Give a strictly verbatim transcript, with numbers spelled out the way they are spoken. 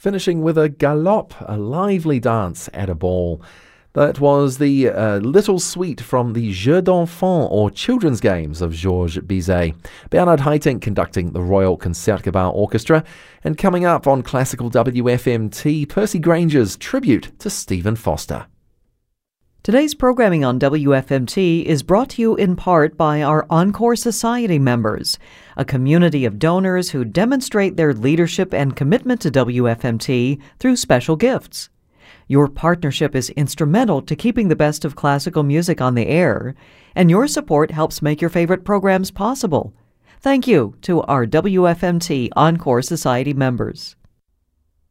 finishing with a galop, a lively dance at a ball. That was the uh, Little Suite from the Jeux d'Enfants, or Children's Games, of Georges Bizet. Bernard Haitink conducting the Royal Concertgebouw Orchestra. And coming up on Classical W F M T, Percy Granger's tribute to Stephen Foster. Today's programming on W F M T is brought to you in part by our Encore Society members, a community of donors who demonstrate their leadership and commitment to W F M T through special gifts. Your partnership is instrumental to keeping the best of classical music on the air, and your support helps make your favorite programs possible. Thank you to our W F M T Encore Society members.